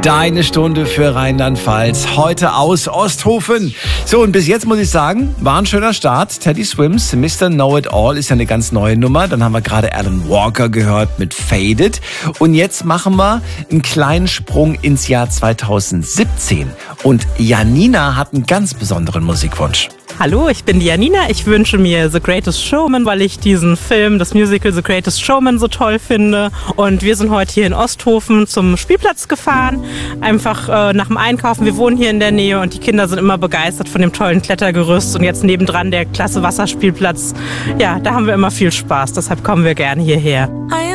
Deine Stunde für Rheinland-Pfalz. Heute aus Osthofen. So, und bis jetzt muss ich sagen, war ein schöner Start. Teddy Swims, Mr. Know-It-All ist ja eine ganz neue Nummer. Dann haben wir gerade Alan Walker gehört mit Faded. Und jetzt machen wir einen kleinen Sprung ins Jahr 2017. Und Janina hat einen ganz besonderen Musikwunsch. Hallo, ich bin die Janina. Ich wünsche mir The Greatest Showman, weil ich diesen Film, das Musical The Greatest Showman so toll finde. Und wir sind heute hier in Osthofen zum Spielplatz gefahren, einfach nach dem Einkaufen. Wir wohnen hier in der Nähe und die Kinder sind immer begeistert von dem tollen Klettergerüst. Und jetzt nebendran der klasse Wasserspielplatz. Ja, da haben wir immer viel Spaß, deshalb kommen wir gerne hierher.